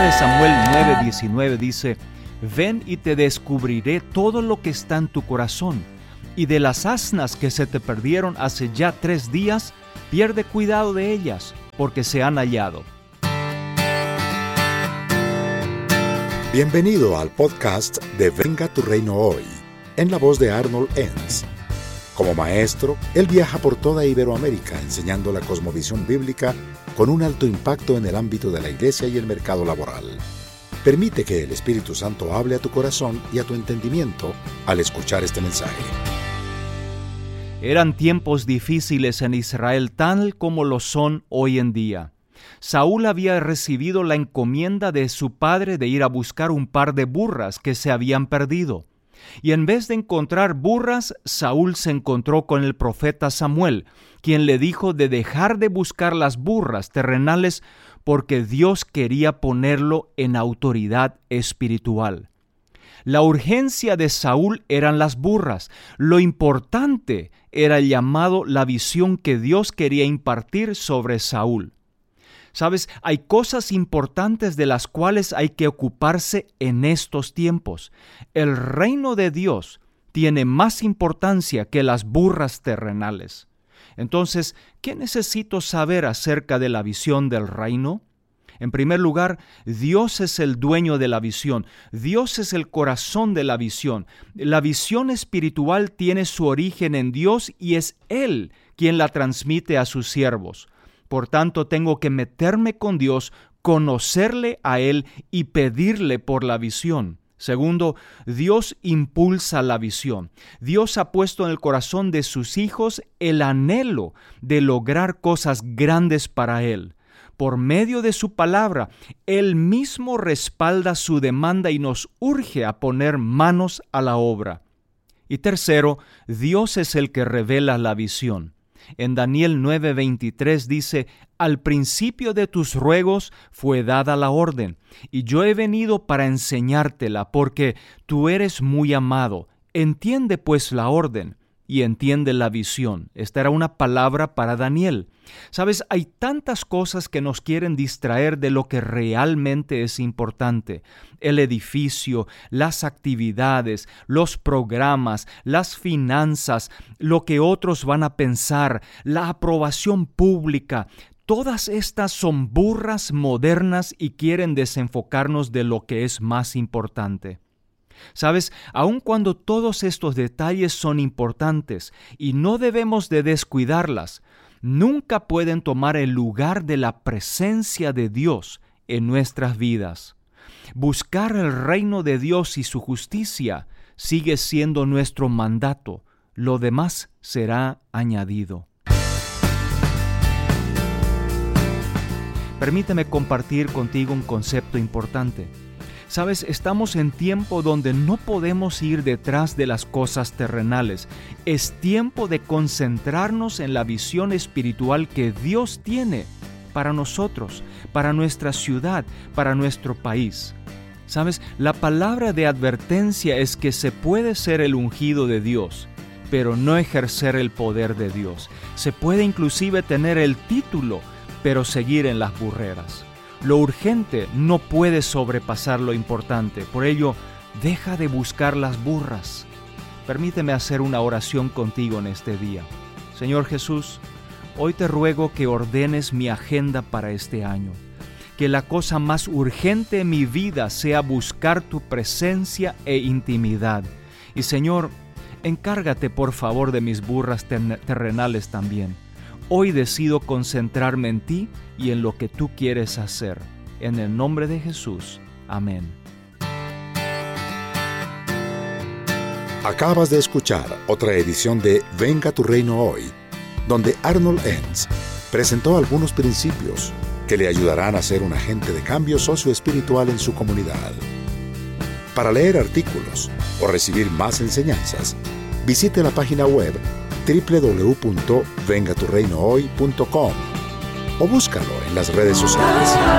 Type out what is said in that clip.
de Samuel 9:19 dice: Ven y te descubriré todo lo que está en tu corazón, y de las asnas que se te perdieron hace ya 3 días, pierde cuidado de ellas, porque se han hallado. Bienvenido al podcast de Venga tu Reino Hoy, en la voz de Arnold Enns. Como maestro, él viaja por toda Iberoamérica enseñando la cosmovisión bíblica con un alto impacto en el ámbito de la iglesia y el mercado laboral. Permite que el Espíritu Santo hable a tu corazón y a tu entendimiento al escuchar este mensaje. Eran tiempos difíciles en Israel, tal como lo son hoy en día. Saúl había recibido la encomienda de su padre de ir a buscar un par de burras que se habían perdido. Y en vez de encontrar burras, Saúl se encontró con el profeta Samuel, quien le dijo de dejar de buscar las burras terrenales porque Dios quería ponerlo en autoridad espiritual. La urgencia de Saúl eran las burras. Lo importante era el llamado, la visión que Dios quería impartir sobre Saúl. ¿Sabes? Hay cosas importantes de las cuales hay que ocuparse en estos tiempos. El reino de Dios tiene más importancia que las burras terrenales. Entonces, ¿qué necesito saber acerca de la visión del reino? En primer lugar, Dios es el dueño de la visión. Dios es el corazón de la visión. La visión espiritual tiene su origen en Dios y es Él quien la transmite a sus siervos. Por tanto, tengo que meterme con Dios, conocerle a Él y pedirle por la visión. Segundo, Dios impulsa la visión. Dios ha puesto en el corazón de sus hijos el anhelo de lograr cosas grandes para Él. Por medio de su palabra, Él mismo respalda su demanda y nos urge a poner manos a la obra. Y tercero, Dios es el que revela la visión. En Daniel 9:23 dice: Al principio de tus ruegos fue dada la orden, y yo he venido para enseñártela, porque tú eres muy amado. Entiende pues la orden, y entiende la visión. Esta era una palabra para Daniel. ¿Sabes? Hay tantas cosas que nos quieren distraer de lo que realmente es importante. El edificio, las actividades, los programas, las finanzas, lo que otros van a pensar, la aprobación pública. Todas estas son burras modernas y quieren desenfocarnos de lo que es más importante. ¿Sabes? Aun cuando todos estos detalles son importantes y no debemos de descuidarlas, nunca pueden tomar el lugar de la presencia de Dios en nuestras vidas. Buscar el reino de Dios y su justicia sigue siendo nuestro mandato. Lo demás será añadido. Permíteme compartir contigo un concepto importante. Sabes, estamos en tiempo donde no podemos ir detrás de las cosas terrenales. Es tiempo de concentrarnos en la visión espiritual que Dios tiene para nosotros, para nuestra ciudad, para nuestro país. Sabes, la palabra de advertencia es que se puede ser el ungido de Dios, pero no ejercer el poder de Dios. Se puede inclusive tener el título, pero seguir en las burreras. Lo urgente no puede sobrepasar lo importante. Por ello, deja de buscar las burras. Permíteme hacer una oración contigo en este día. Señor Jesús, hoy te ruego que ordenes mi agenda para este año. Que la cosa más urgente en mi vida sea buscar tu presencia e intimidad. Y Señor, encárgate por favor de mis burras terrenales también. Hoy decido concentrarme en ti y en lo que tú quieres hacer. En el nombre de Jesús. Amén. Acabas de escuchar otra edición de Venga tu Reino Hoy, donde Arnold Enns presentó algunos principios que le ayudarán a ser un agente de cambio socioespiritual en su comunidad. Para leer artículos o recibir más enseñanzas, visite la página web www.vengaturreinohoy.com o búscalo en las redes sociales.